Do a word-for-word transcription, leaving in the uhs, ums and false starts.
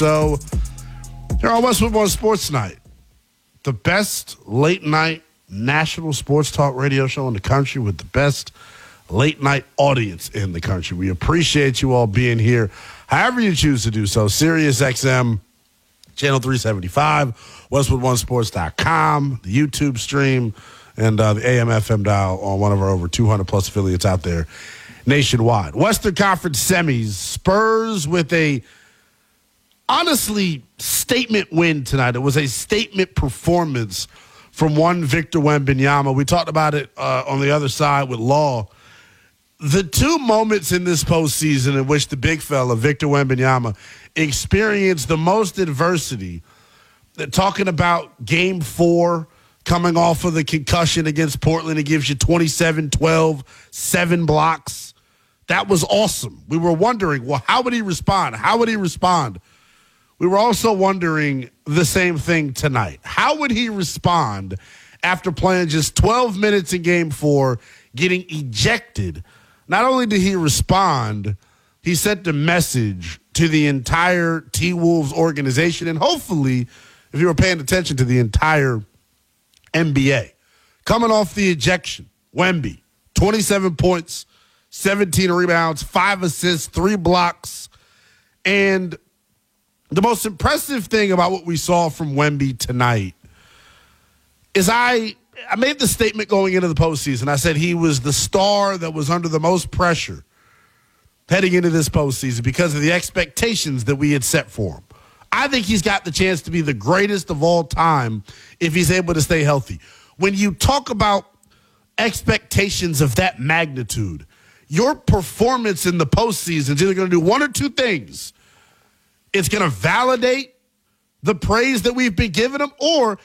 So, here on Westwood One Sports Night, the best late night national sports talk radio show in the country with the best late night audience in the country. We appreciate you all being here, however you choose to do so. Sirius X M, Channel three seventy-five, Westwood One Sports dot com, the YouTube stream, and uh, the A M F M dial on one of our over two hundred plus affiliates out there nationwide. Western Conference semis, Spurs with a honestly statement win tonight. It was a statement performance from one Victor Wembanyama. We talked about it uh, on the other side with Law. The two moments in this postseason in which the big fella, Victor Wembanyama, experienced the most adversity, talking about game four, coming off of the concussion against Portland, it gives you twenty-seven twelve, seven blocks. That was awesome. We were wondering, well, how would he respond? How would he respond? We were also wondering the same thing tonight. How would he respond after playing just twelve minutes in game four, getting ejected? Not only did he respond, he sent a message to the entire T-Wolves organization, and hopefully, if you were paying attention, to the entire N B A. Coming off the ejection, Wemby, twenty-seven points, seventeen rebounds, five assists, three blocks. And the most impressive thing about what we saw from Wemby tonight is I I made the statement going into the postseason. I said he was the star that was under the most pressure heading into this postseason because of the expectations that we had set for him. I think he's got the chance to be the greatest of all time if he's able to stay healthy. When you talk about expectations of that magnitude, your performance in the postseason is either going to do one or two things. It's going to validate the praise that we've been giving him, or